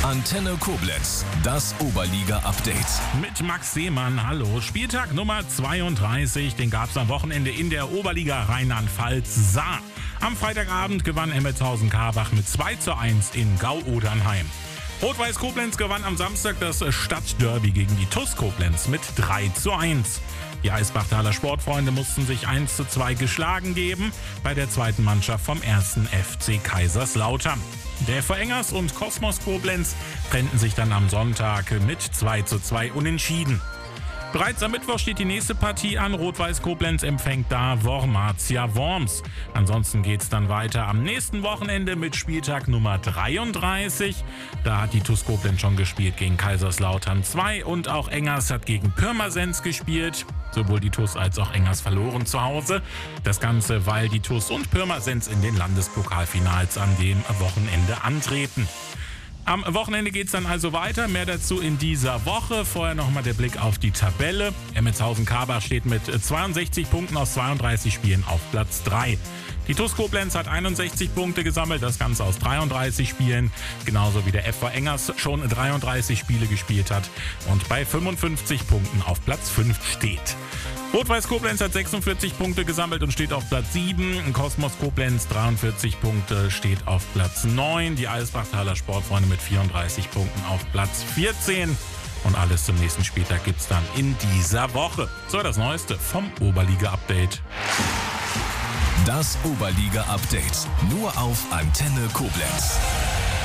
Antenne Koblenz, das Oberliga-Update. Mit Max Seemann, hallo. Spieltag Nummer 32, den gab es am Wochenende in der Oberliga Rheinland-Pfalz Saar. Am Freitagabend gewann Emmendshausen-Karbach mit 2:1 in Gau-Odernheim. Rot-Weiß Koblenz gewann am Samstag das Stadtderby gegen die TuS Koblenz mit 3:1. Die Eisbachtaler Sportfreunde mussten sich 1:2 geschlagen geben bei der zweiten Mannschaft vom 1. FC Kaiserslautern. Der FV Engers und Kosmos Koblenz trennten sich dann am Sonntag mit 2:2 unentschieden. Bereits am Mittwoch steht die nächste Partie an. Rot-Weiß Koblenz empfängt da Wormatia Worms. Ansonsten geht's dann weiter am nächsten Wochenende mit Spieltag Nummer 33. Da hat die TuS Koblenz schon gespielt gegen Kaiserslautern 2 und auch Engers hat gegen Pirmasens gespielt. Sowohl die TuS als auch Engers verloren zu Hause. Das Ganze, weil die TuS und Pirmasens in den Landespokalfinals an dem Wochenende antreten. Am Wochenende geht es dann also weiter. Mehr dazu in dieser Woche. Vorher nochmal der Blick auf die Tabelle. Emmendshausen-Karbach steht mit 62 Punkten aus 32 Spielen auf Platz 3. Die TuS Koblenz hat 61 Punkte gesammelt, das Ganze aus 33 Spielen. Genauso wie der FV Engers schon 33 Spiele gespielt hat und bei 55 Punkten auf Platz 5 steht. Rot-Weiß Koblenz hat 46 Punkte gesammelt und steht auf Platz 7. Kosmos Koblenz 43 Punkte, steht auf Platz 9. Die Eisbachtaler Sportfreunde mit 34 Punkten auf Platz 14. Und alles zum nächsten Spieltag gibt's dann in dieser Woche. So, das Neueste vom Oberliga-Update. Das Oberliga-Update nur auf Antenne Koblenz.